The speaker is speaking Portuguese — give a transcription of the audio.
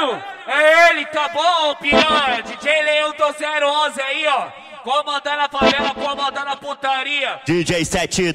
Caralho, é ele, tá bom, piranha? DJ Leão do 011 aí, ó. Comandando a favela, comandando a putaria. DJ 72